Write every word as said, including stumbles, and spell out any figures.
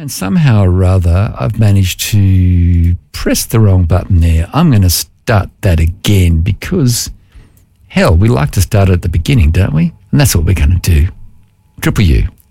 And somehow or other, I've managed to press the wrong button there. I'm going to start that again because, hell, we like to start at the beginning, don't we? And that's what we're going to do. Triple U.